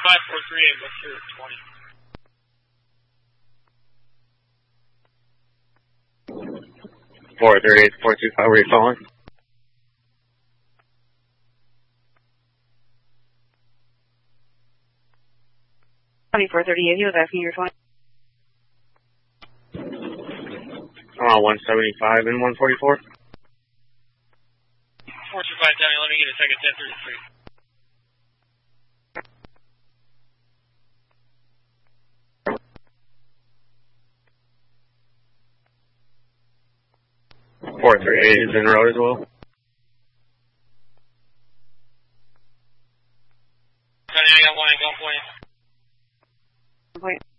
5438, what's your 20? 438, 425, where are you calling? He was asking your 20. 175 and 144. 425, Tommy, let me get a second, 1033. 438 is en route as well. Sonny, I got one angle for you. Point.